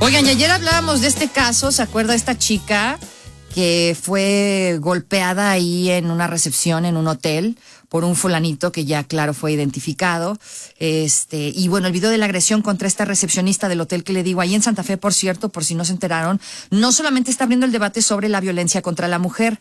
Oigan, y ayer hablábamos de este caso, ¿se acuerda esta chica que fue golpeada ahí en una recepción en un hotel por un fulanito que ya, claro, fue identificado? Y bueno, el video de la agresión contra esta recepcionista del hotel que le digo, ahí en Santa Fe, por cierto, por si no se enteraron, no solamente está abriendo el debate sobre la violencia contra la mujer,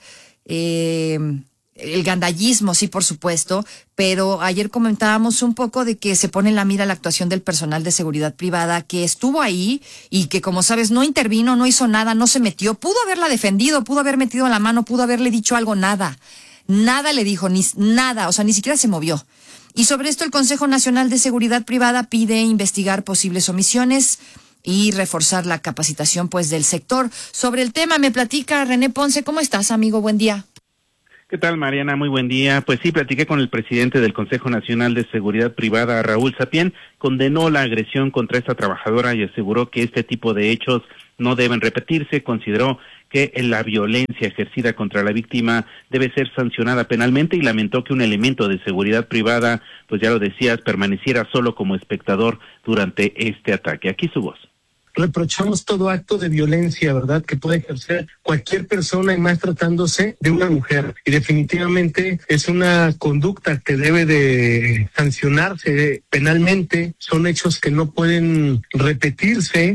el gandallismo, sí, por supuesto, pero ayer comentábamos un poco de que se pone en la mira la actuación del personal de seguridad privada que estuvo ahí y que, como sabes, no intervino, no hizo nada, no se metió, pudo haberla defendido, pudo haber metido la mano, pudo haberle dicho algo, nada le dijo, ni nada, o sea, ni siquiera se movió. Y sobre esto el Consejo Nacional de Seguridad Privada pide investigar posibles omisiones y reforzar la capacitación, pues, del sector. Sobre el tema me platica René Ponce. ¿Cómo estás, amigo? Buen día. ¿Qué tal, Mariana? Muy buen día. Pues sí, platiqué con el presidente del Consejo Nacional de Seguridad Privada, Raúl Sapien, condenó la agresión contra esta trabajadora y aseguró que este tipo de hechos no deben repetirse. Consideró que la violencia ejercida contra la víctima debe ser sancionada penalmente y lamentó que un elemento de seguridad privada, pues ya lo decías, permaneciera solo como espectador durante este ataque. Aquí su voz. Reprochamos todo acto de violencia, ¿verdad?, que puede ejercer cualquier persona y más tratándose de una mujer. Y definitivamente es una conducta que debe de sancionarse penalmente. Son hechos que no pueden repetirse.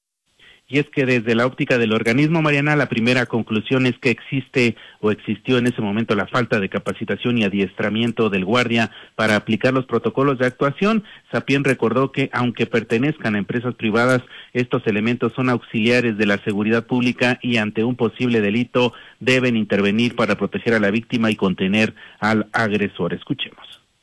Y es que desde la óptica del organismo, Mariana, la primera conclusión es que existe o existió en ese momento la falta de capacitación y adiestramiento del guardia para aplicar los protocolos de actuación. Sapien recordó que aunque pertenezcan a empresas privadas, estos elementos son auxiliares de la seguridad pública y ante un posible delito deben intervenir para proteger a la víctima y contener al agresor. Escuchemos.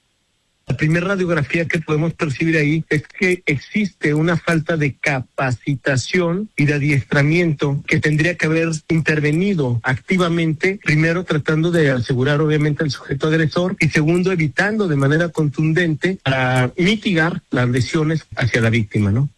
La primera radiografía que podemos percibir ahí es que existe una falta de capacitación y de adiestramiento que tendría que haber intervenido activamente, primero tratando de asegurar obviamente al sujeto agresor y segundo evitando de manera contundente para mitigar las lesiones hacia la víctima, ¿no?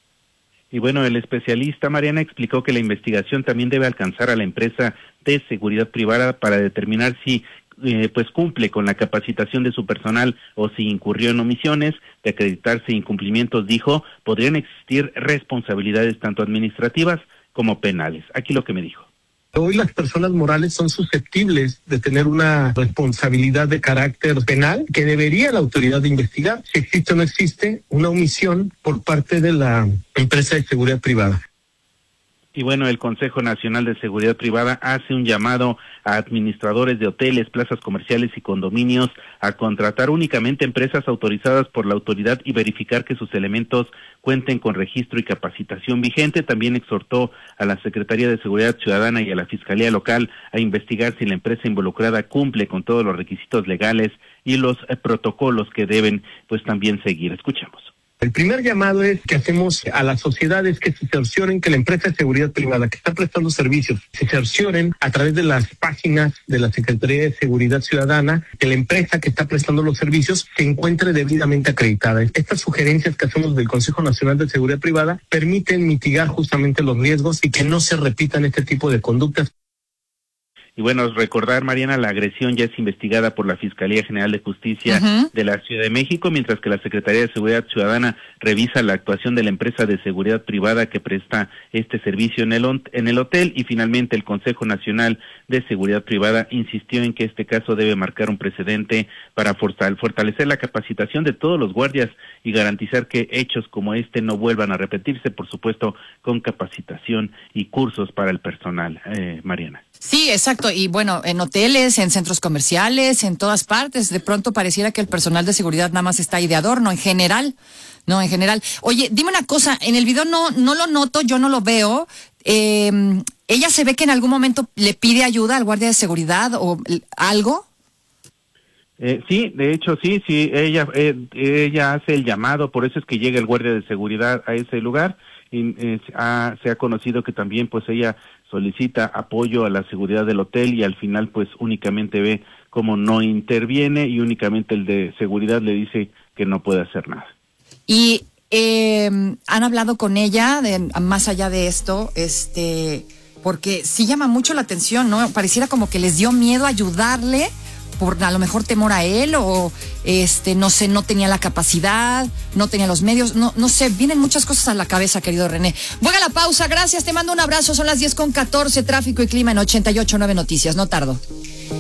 Y bueno, el especialista, Mariana, explicó que la investigación también debe alcanzar a la empresa de seguridad privada para determinar si pues cumple con la capacitación de su personal o si incurrió en omisiones. De acreditarse incumplimientos, dijo, podrían existir responsabilidades tanto administrativas como penales. Aquí lo que me dijo. Hoy las personas morales son susceptibles de tener una responsabilidad de carácter penal que debería la autoridad de investigar si existe o no existe una omisión por parte de la empresa de seguridad privada. Y bueno, el Consejo Nacional de Seguridad Privada hace un llamado a administradores de hoteles, plazas comerciales y condominios a contratar únicamente empresas autorizadas por la autoridad y verificar que sus elementos cuenten con registro y capacitación vigente. También exhortó a la Secretaría de Seguridad Ciudadana y a la Fiscalía Local a investigar si la empresa involucrada cumple con todos los requisitos legales y los protocolos que deben pues también seguir. Escuchemos. El primer llamado es que hacemos a las sociedades que se cercioren que la empresa de seguridad privada que está prestando servicios se cercioren a través de las páginas de la Secretaría de Seguridad Ciudadana que la empresa que está prestando los servicios se encuentre debidamente acreditada. Estas sugerencias que hacemos del Consejo Nacional de Seguridad Privada permiten mitigar justamente los riesgos y que no se repitan este tipo de conductas. Y bueno, recordar, Mariana, la agresión ya es investigada por la Fiscalía General de Justicia de la Ciudad de México, mientras que la Secretaría de Seguridad Ciudadana revisa la actuación de la empresa de seguridad privada que presta este servicio en el hotel. Y finalmente el Consejo Nacional de Seguridad Privada insistió en que este caso debe marcar un precedente para fortalecer la capacitación de todos los guardias y garantizar que hechos como este no vuelvan a repetirse, por supuesto, con capacitación y cursos para el personal, Mariana. Sí, exacto. Y bueno, en hoteles, en centros comerciales, en todas partes, de pronto pareciera que el personal de seguridad nada más está ahí de adorno, en general. Oye, dime una cosa, en el video no lo noto, yo no lo veo. ¿Ella se ve que en algún momento le pide ayuda al guardia de seguridad o algo? Sí, de hecho sí, ella hace el llamado, por eso es que llega el guardia de seguridad a ese lugar. Y se ha conocido que también pues ella solicita apoyo a la seguridad del hotel y al final pues únicamente ve cómo no interviene y únicamente el de seguridad le dice que no puede hacer nada. Y han hablado con ella más allá de esto, porque sí llama mucho la atención, ¿no? Pareciera como que les dio miedo ayudarle por a lo mejor temor a él o no sé, no tenía la capacidad, no tenía los medios, no sé, vienen muchas cosas a la cabeza, querido René. Voy a la pausa, gracias, te mando un abrazo, son las 10:14, tráfico y clima en 88.9 Noticias, no tardo.